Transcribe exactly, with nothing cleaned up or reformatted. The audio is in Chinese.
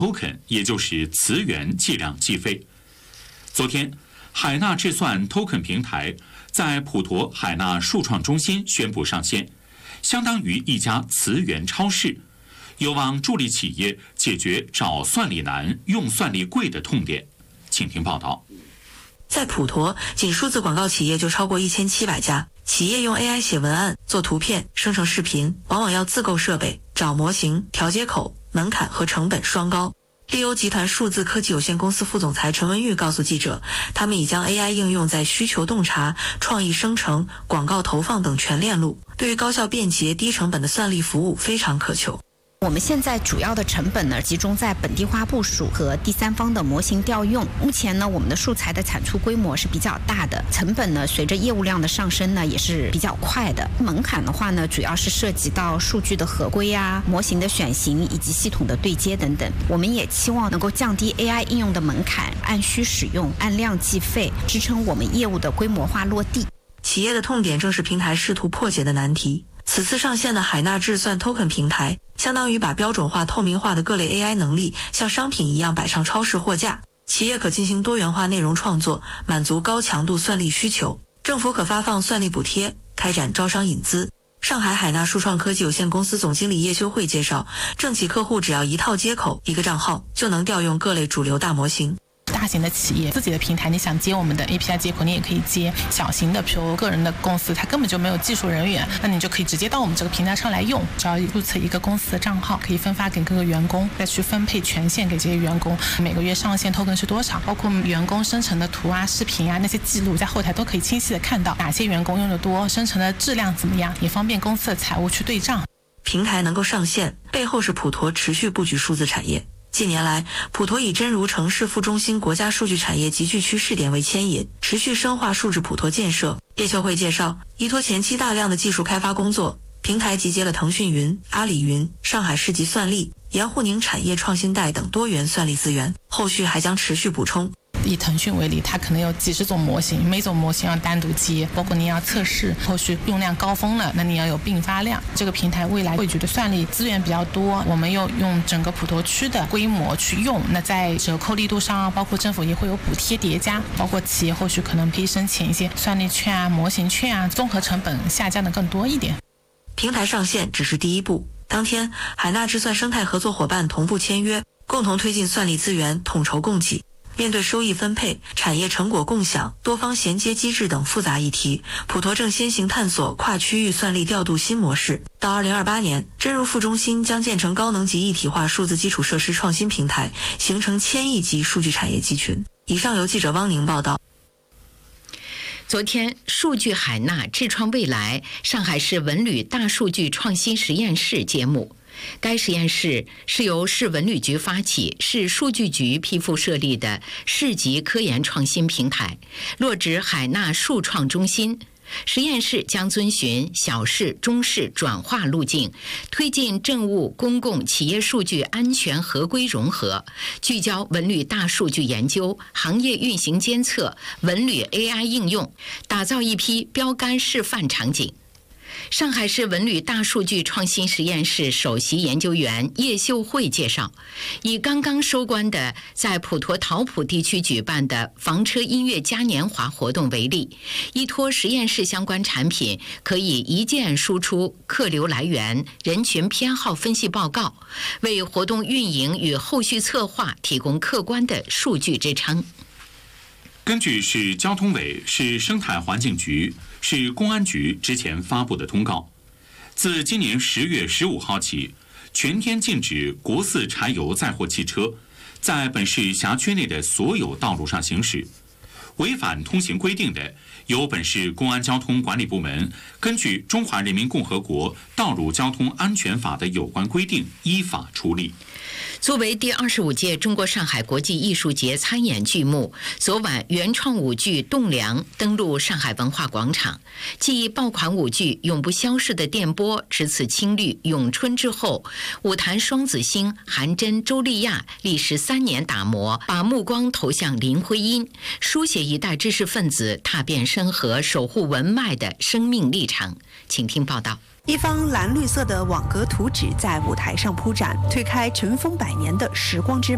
token， 也就是词元计量计费。昨天，海纳智算 token 平台在普陀海纳数创中心宣布上线，相当于一家词元超市，有望助力企业解决找算力难、用算力贵的痛点。请听报道。 在普陀，仅数字广告企业就超过一千七百家。企业用 A I 写文案、做图片、生成视频，往往要自购设备、找模型、调接口，门槛和成本双高。利欧集团数字科技有限公司副总裁陈文玉告诉记者，他们已将 A I 应用在需求洞察、创意生成、广告投放等全链路，对于高效便捷、低成本的算力服务非常渴求。 我们现在主要的成本呢，集中在本地化部署和第三方的模型调用。目前呢，我们的素材的产出规模是比较大的，成本呢，随着业务量的上升呢，也是比较快的。门槛的话呢，主要是涉及到数据的合规呀、模型的选型以及系统的对接等等。我们也期望能够降低 A I 应用的门槛，按需使用、按量计费，支撑我们业务的规模化落地。 企业的痛点正是平台试图破解的难题。此次上线的海纳智算 token 平台，相当于把标准化、透明化的各类 A I 能力像商品一样摆上超市货架，企业可进行多元化内容创作，满足高强度算力需求。政府可发放算力补贴，开展招商引资。上海海纳数创科技有限公司总经理叶修慧介绍，政企客户只要一套接口、一个账号，就能调用各类主流大模型。 大型的企业自己的平台，你想接我们的 A P I 接口，你也可以接。小型的，比如个人的公司，它根本就没有技术人员，那你就可以直接到我们这个平台上来用。只要注册一个公司的账号，可以分发给各个员工，再去分配权限给这些员工。每个月上线 token 是多少，包括员工生成的图啊、视频啊那些记录，在后台都可以清晰的看到哪些员工用的多，生成的质量怎么样，也方便公司的财务去对账。 平台能够上线，背后是普陀持续布局数字产业。近年来，普陀以真如城市副中心国家数据产业集聚区试点为牵引，持续深化数字普陀建设。叶秀慧介绍，依托前期大量的技术开发工作，平台集结了腾讯云、阿里云、上海市级算力、盐湖宁产业创新带等多元算力资源，后续还将持续补充。 以腾讯为例，它可能有几十种模型，每种模型要单独接，包括你要测试，后续用量高峰了，那你要有并发量。这个平台未来汇聚的算力资源比较多，我们又用整个普陀区的规模去用，那在折扣力度上，包括政府也会有补贴叠加，包括企业后续可能可以申请一些算力券啊、模型券啊，综合成本下降的更多一点。 平台上线只是第一步，当天海纳智算生态合作伙伴同步签约，共同推进算力资源统筹供给。面对收益分配、产业成果共享、多方衔接机制等复杂议题，普陀正先行探索跨区域算力调度新模式。到二零二八年，真如副中心将建成高能级一体化数字基础设施创新平台，形成千亿级数据产业集群。以上由记者汪宁报道。 昨天，数据海纳智创未来上海市文旅大数据创新实验室揭幕。该实验室是由市文旅局发起，市数据局批复设立的市级科研创新平台，落址海纳数创中心。实验室将遵循小市、中市转化路径，推进政务、公共、企业数据安全合规融合，聚焦文旅大数据研究、行业运行监测、文旅 A I 应用，打造一批标杆示范场景。上海市文旅大数据创新实验室首席研究员叶秀慧介绍，以刚刚收官的在普陀桃浦地区举办的房车音乐嘉年华活动为例，依托实验室相关产品，可以一键输出客流来源、人群偏好分析报告，为活动运营与后续策划提供客观的数据支撑。 根据市交通委、市生态环境局、市公安局之前发布的通告，自今年十月十五号起，全天禁止国四柴油载货汽车在本市辖区内的所有道路上行驶。违反通行规定的，由本市公安交通管理部门根据《中华人民共和国道路交通安全法》的有关规定依法处理。 作为第二十五届中国上海国际艺术节参演剧目，昨晚原创舞剧《栋梁》登陆上海文化广场。继爆款舞剧《永不消逝的电波》、《只此青绿》、《咏春》之后，舞坛双子星韩真、周丽亚历时三年打磨，把目光投向林徽因，书写一代知识分子踏遍山河、守护文脉的生命历程。请听报道。 一方蓝绿色的网格图纸在舞台上铺展，推开尘封百年的时光之门。